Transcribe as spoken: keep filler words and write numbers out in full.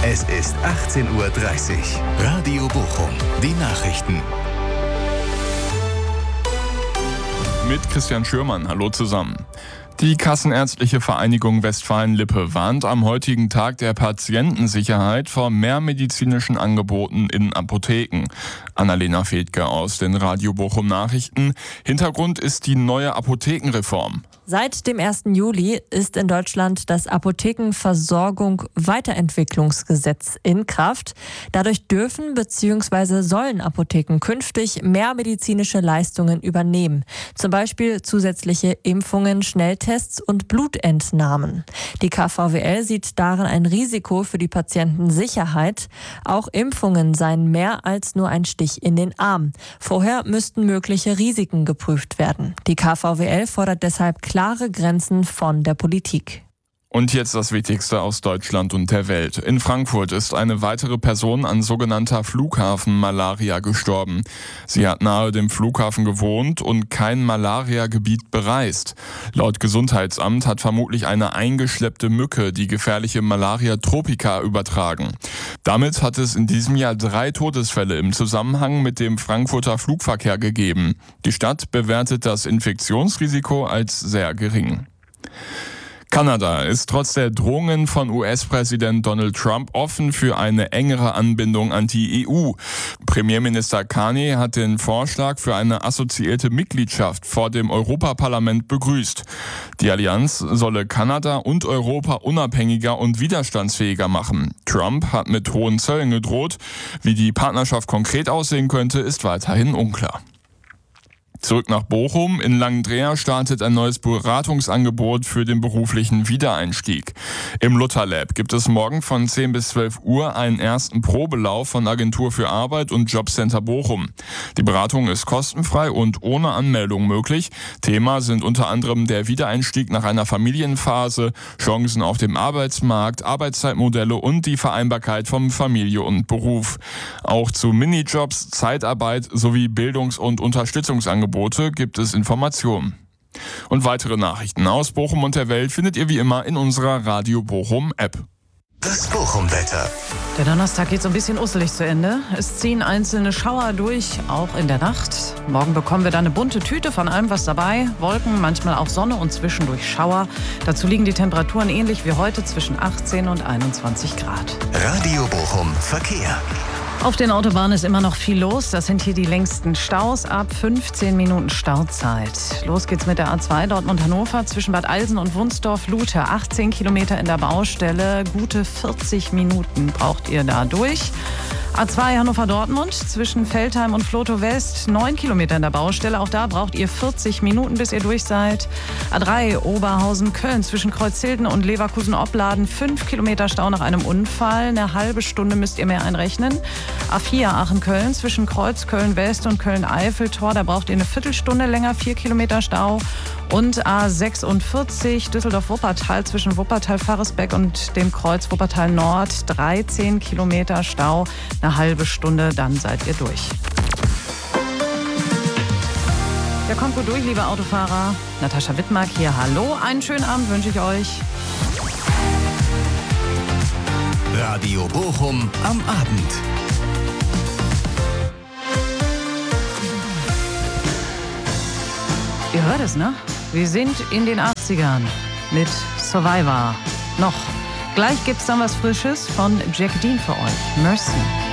Es ist achtzehn Uhr dreißig. Radio Bochum. Die Nachrichten. Mit Christian Schürmann. Hallo zusammen. Die Kassenärztliche Vereinigung Westfalen-Lippe warnt am heutigen Tag der Patientensicherheit vor mehr medizinischen Angeboten in Apotheken. Annalena Fedke aus den Radio Bochum Nachrichten. Hintergrund ist die neue Apothekenreform. Seit dem ersten Juli ist in Deutschland das Apothekenversorgung-Weiterentwicklungsgesetz in Kraft. Dadurch dürfen bzw. sollen Apotheken künftig mehr medizinische Leistungen übernehmen. Zum Beispiel zusätzliche Impfungen, Schnelltests und Blutentnahmen. Die K V W L sieht darin ein Risiko für die Patientensicherheit. Auch Impfungen seien mehr als nur ein Stich in den Arm. Vorher müssten mögliche Risiken geprüft werden. Die K V W L fordert deshalb klare Grenzen von der Politik. Und jetzt das Wichtigste aus Deutschland und der Welt. In Frankfurt ist eine weitere Person an sogenannter Flughafenmalaria gestorben. Sie hat nahe dem Flughafen gewohnt und kein Malaria-Gebiet bereist. Laut Gesundheitsamt hat vermutlich eine eingeschleppte Mücke die gefährliche Malaria tropica übertragen. Damit hat es in diesem Jahr drei Todesfälle im Zusammenhang mit dem Frankfurter Flugverkehr gegeben. Die Stadt bewertet das Infektionsrisiko als sehr gering. Kanada ist trotz der Drohungen von U S-Präsident Donald Trump offen für eine engere Anbindung an die E U. Premierminister Carney hat den Vorschlag für eine assoziierte Mitgliedschaft vor dem Europaparlament begrüßt. Die Allianz solle Kanada und Europa unabhängiger und widerstandsfähiger machen. Trump hat mit hohen Zöllen gedroht. Wie die Partnerschaft konkret aussehen könnte, ist weiterhin unklar. Zurück nach Bochum. In Langendreer startet ein neues Beratungsangebot für den beruflichen Wiedereinstieg. Im Luther-Lab gibt es morgen von zehn bis zwölf Uhr einen ersten Probelauf von Agentur für Arbeit und Jobcenter Bochum. Die Beratung ist kostenfrei und ohne Anmeldung möglich. Thema sind unter anderem der Wiedereinstieg nach einer Familienphase, Chancen auf dem Arbeitsmarkt, Arbeitszeitmodelle und die Vereinbarkeit von Familie und Beruf. Auch zu Minijobs, Zeitarbeit sowie Bildungs- und Unterstützungsangeboten gibt es Informationen. Und weitere Nachrichten aus Bochum und der Welt findet ihr wie immer in unserer Radio Bochum App. Das Bochum-Wetter. Der Donnerstag geht so ein bisschen usselig zu Ende. Es ziehen einzelne Schauer durch, auch in der Nacht. Morgen bekommen wir dann eine bunte Tüte von allem was dabei. Wolken, manchmal auch Sonne und zwischendurch Schauer. Dazu liegen die Temperaturen ähnlich wie heute zwischen achtzehn und einundzwanzig Grad. Radio Bochum Verkehr. Auf den Autobahnen ist immer noch viel los. Das sind hier die längsten Staus ab fünfzehn Minuten Stauzeit. Los geht's mit der A zwei Dortmund-Hannover zwischen Bad Eilsen und Wunsdorf-Lute. achtzehn Kilometer in der Baustelle. Gute vierzig Minuten braucht ihr da durch. A zwei Hannover-Dortmund zwischen Veltheim und Flotow West. neun Kilometer in der Baustelle. Auch da braucht ihr vierzig Minuten, bis ihr durch seid. A drei Oberhausen-Köln zwischen Kreuzhilden und Leverkusen-Opladen. fünf Kilometer Stau nach einem Unfall. Eine halbe Stunde müsst ihr mehr einrechnen. A vier Aachen-Köln zwischen Kreuz Köln-West und Köln-Eiffeltor. Da braucht ihr eine Viertelstunde länger. vier Kilometer Stau. Und A sechsundvierzig Düsseldorf-Wuppertal zwischen Wuppertal-Faresbeck und dem Kreuz Wuppertal-Nord. dreizehn Kilometer Stau. Eine halbe Stunde, dann seid ihr durch. Ja, kommt gut durch, liebe Autofahrer. Natascha Wittmark hier, hallo. Einen schönen Abend wünsche ich euch. Radio Bochum am Abend. Ihr hört es, ne? Wir sind in den achtzigern mit Survivor. Noch. Gleich gibt's dann was Frisches von Jack Dean für euch. Mercy.